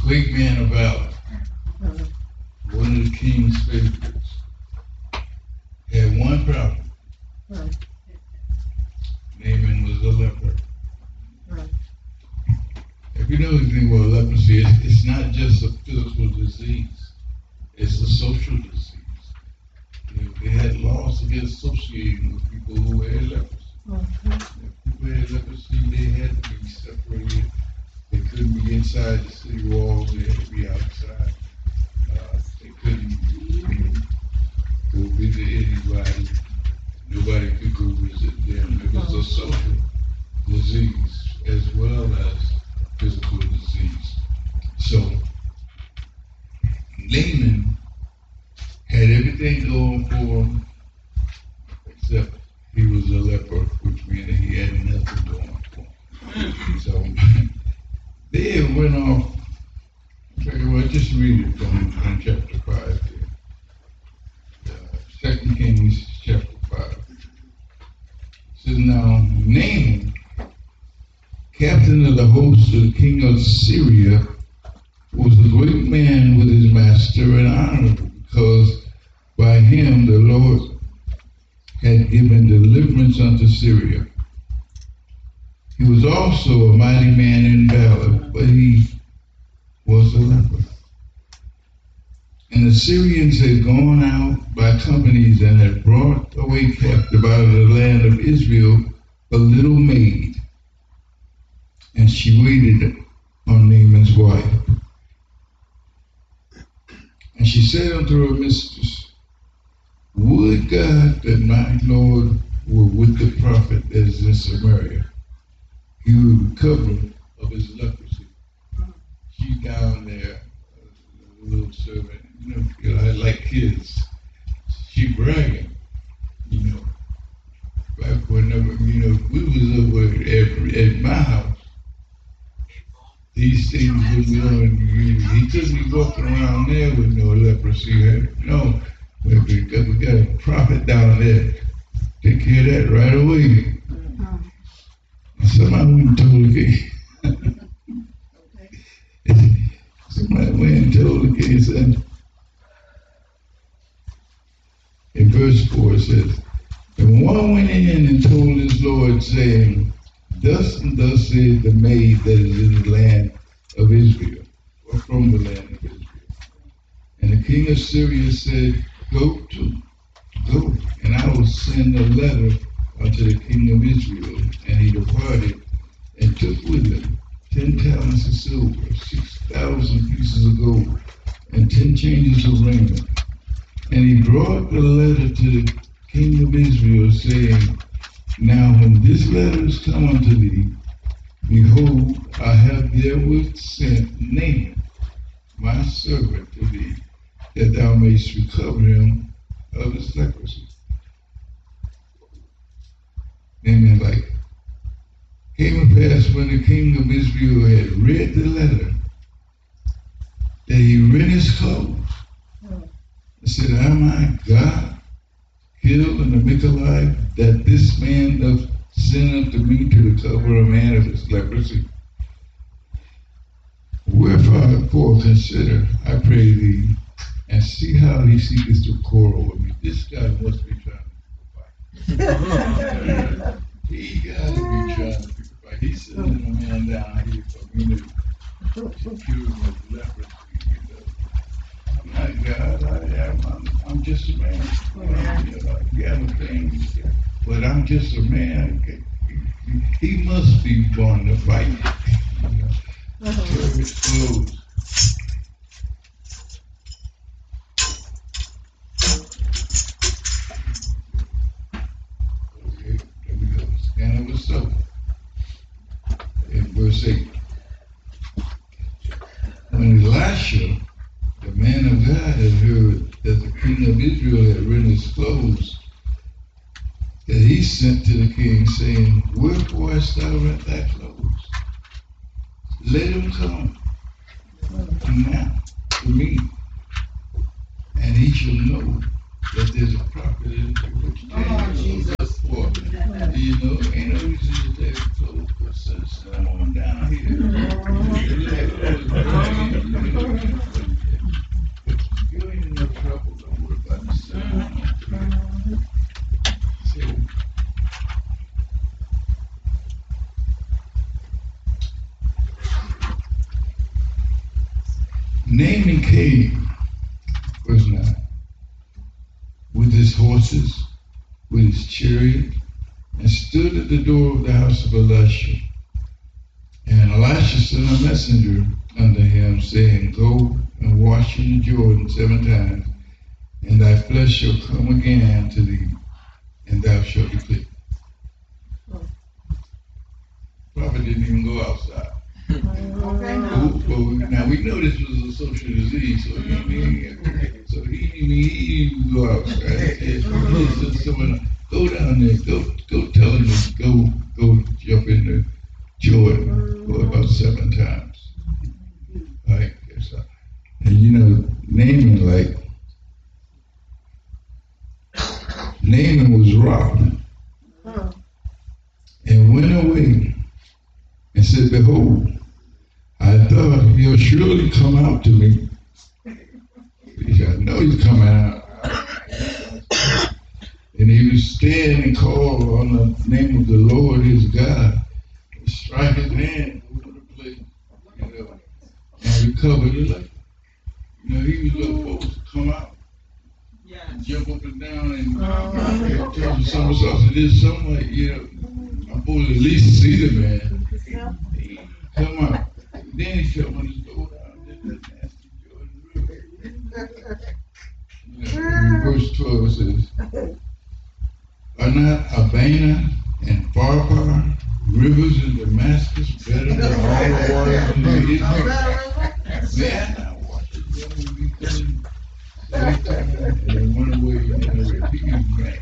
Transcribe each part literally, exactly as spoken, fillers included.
great man of valor, one of the king's favorites, had one problem. Naaman was a leper. If you know anything about leprosy, it's, it's not just a physical disease, it's a social disease. You know, they had laws against associating with people who had leprosy. Mm-hmm. If people had leprosy, they had to be separated. They couldn't be inside the city walls, they had to be outside. Uh, they couldn't, you know, go visit anybody. Nobody could go visit them. It was a social disease as well as physical disease. So Naaman had everything going for him except he was a leper, which meant he had nothing going for him. So they went off. Well, just read it from, from chapter five there. Uh, Second Kings chapter five. It says, now Naaman, captain of the host of the king of Syria, was a great man with his master and honorable, because by him the Lord had given deliverance unto Syria. He was also a mighty man in valor, but he was a leper. And the Syrians had gone out by companies and had brought away captive out of the land of Israel a little maid, and she waited on Naaman's wife. And she said unto her mistress, would God that my Lord were with the prophet that is in Samaria, he would recover of his leprosy. She's down there, a little servant, you know, you know, I like kids. She bragging, you know. Back whenever, you know, we was over at, at my house. These things were going, he couldn't be walking around there with no leprosy. No, we got, we got a prophet down there. Take care of that right away. And somebody went and told the king. Somebody went and told the king, said, in verse four it says, and one went in and told his Lord, saying, thus and thus said the maid that is in the land of Israel, or from the land of Israel. And the king of Syria said, go to, go, and I will send a letter unto the king of Israel. And he departed and took with him ten talents of silver, six thousand pieces of gold, and ten changes of raiment. And he brought the letter to the king of Israel, saying, now when this letter is come unto thee, behold, I have therewith sent Naaman, my servant, to thee, that thou mayst recover him of his leprosy. Naaman like, came to pass when the king of Israel had read the letter, that he rent his clothes, and said, am I God? Kill and to make alive, that this man doth send unto me to recover a man of his leprosy. Wherefore consider, I pray thee, and see how he seeketh to quarrel with me. This guy must be trying to fight. He got to be trying to fight. He's sending a man down here for me to cure him of leprosy. I'm not God, I am. I'm, I'm just a man. You have a thing, but I'm just a man. He must be born to fight. You know? Uh-huh. It's closed. Okay, there we go. Stand over so. In verse eight. When Elisha, the man of God, had heard that the king of Israel had rent his clothes, that he sent to the king, saying, wherefore hast thou rent thy clothes? Let him come now to me, and he shall know that there's a prophet in which oh, Jesus. For. You know, ain't no reason to take clothes, but send someone down here. Naaman came, verse nine, with his horses, with his chariot, and stood at the door of the house of Elisha. And Elisha sent a messenger unto him, saying, Go and wash in Jordan seven times, and thy flesh shall come again to thee, and thou shalt be clean. Prophet didn't even go outside. Okay. So, so, now we know this was a social disease, so he didn't, so he didn't even go outside. He said, someone, go down there, go go tell him to go go jump in the Jordan for about seven times. Right? And you know, Naaman, like, Naaman was robbed and went away and said, Behold, I thought he'll surely come out to me. I know he's coming out. And he would stand and call on the name of the Lord his God, strike his hand over the place, you know, and recover the life. You know, he was supposed to come out, yeah, and jump up and down and uh, tell the somersaults and did something like, you know, I'm supposed to at least see the man. He come out. Then he shut on his door down, did that nasty Jordan River. You know, in verse twelve it says, Are not Abana and Pharpar, rivers in Damascus, better than all the waters in the Israel? Man, I watched it when we be coming every time and they went away and they were repeating back.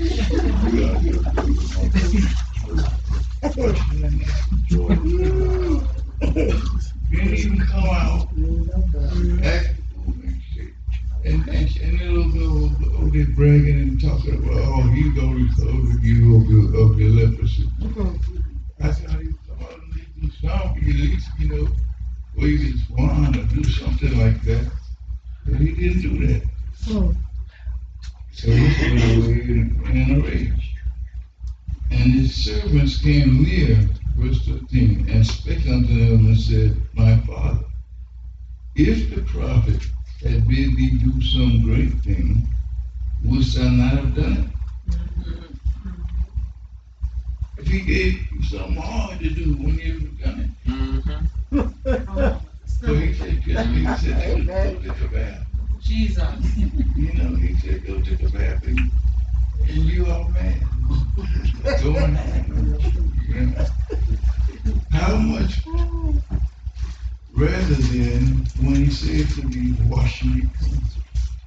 Didn't even come out, act and shit. And, and, and the little girl over there bragging and talking about, oh, he's going to recover you of your, of your leprosy. I thought he would come out and make them stomp you, at least, you know, wave his wand or do something like that. But he didn't do that. So he went away in, in a rage. And his servants came near, verse thirteen, and spake unto him and said, My father, if the prophet had bid thee do some great thing, wouldst thou not have done it? If he gave you something hard to do, wouldn't you have done it? Mm-hmm. So he said, he said, go take a bath. Jesus. You know, he said, go take a bath and, and you all mad. Go on you know. How much rather than when he said to me, washing your clothes.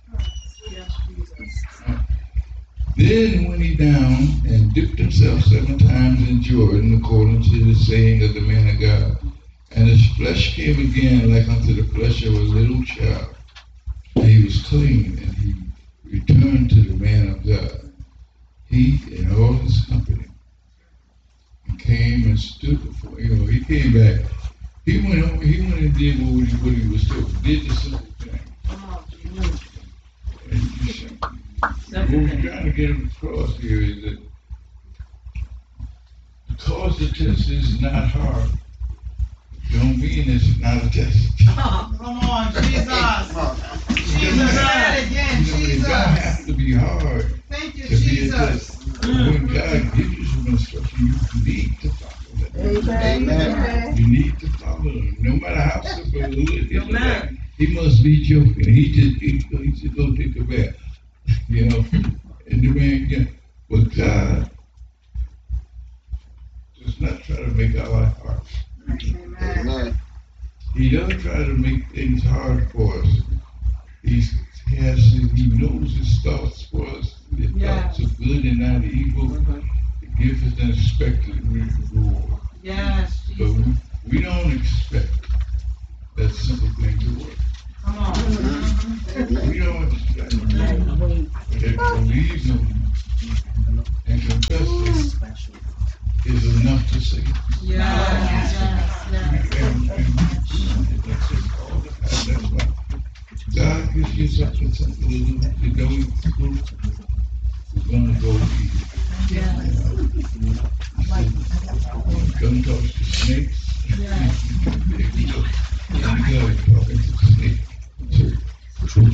Then went he down and dipped himself seven times in Jordan, according to the saying of the man of God. And his flesh came again like unto the flesh of a little child. And he was clean, and he returned to the man of God, he and all his company, and came and stood before, you know, he came back. He went over, he went and did what he, what he was told, did the simple thing. And he, what we're trying to get across here is that because the test is not hard, don't mean it's not a test. Oh, come on, Jesus. Jesus, say it again, you know, Jesus. It don't have to be hard. Thank you, to Jesus. Be a test. When God gives you some instruction, you need to follow it. Amen. Amen. You need to follow it. No matter how simple it is. Like, he must be joking. He just he, he said, go take a bath. You know, and the man, yeah. But God does not try to make our life hard. Amen. He doesn't try to make things hard for us. He's, he has, he knows his thoughts for us. His Yes. thoughts are good and not evil. Mm-hmm. He gives us an expected reward. Yes, So Jesus. we, we don't expect that simple thing to work. Come on. Mm-hmm. We don't expect that. But if believe him and confess him is enough to save. Yes, yes, yes. And, and, and that's it. All the time. That's why God gives you something simple to do. You know, we're going to go eat. Yes. Don't touch the snakes. Yes. You go talking to the snake.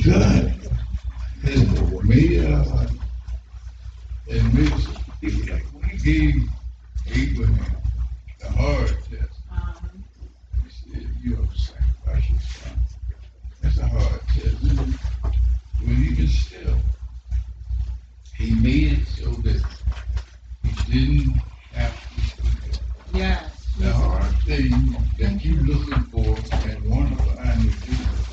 God has made our life and made us. It was like when he gave Abraham the hard test. Um, he said, you have sacrificed your son. That's a hard test. But even still, he made it so that he didn't have to do it. Yeah. The hard thing that you're looking for and want to find in Jesus,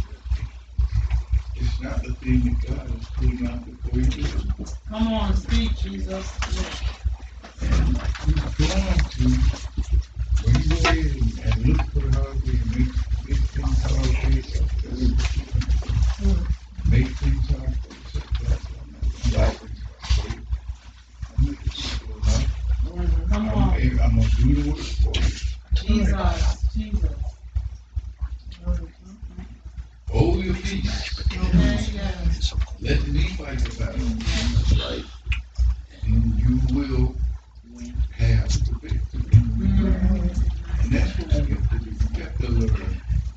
it's not the thing that God is putting out before you do it. Come on, speak, Jesus. And you're going to, when you go in and look for the hard way and make, make things hard for yourself, make things hard for yourself. Like, Come on. I'm, I'm going to do the work for you. Jesus. Jesus. Hold your peace. Okay, yes. Let me fight the battle. That's right. And you will have the victory. Mm-hmm. And that's what we have to do. We have to learn.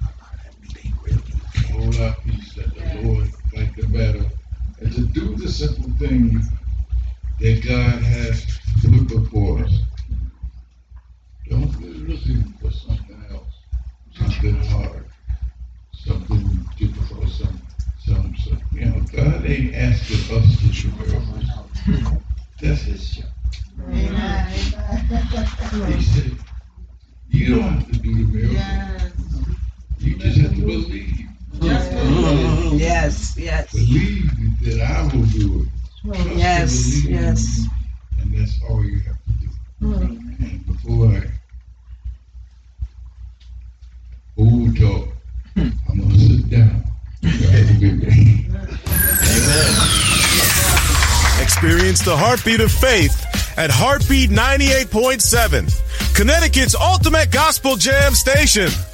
Hold our peace. Let the Lord fight the battle. And to do the simple things that God has put before us. Don't be looking for something else, something hard, something difficult, some, some, some. You know, God ain't asking us to do miracles. That's His job. Amen. He said, you don't have to do the miracle. Yes. You just have to believe. Just believe. Yes, yes. Believe that I will do it. Trust Yes, yes. And that's all you have to do. Mm. And before I over talk, hmm. I'm going to sit down. Have a good day. Amen. Experience the heartbeat of faith at Heartbeat ninety-eight point seven, Connecticut's ultimate gospel jam station.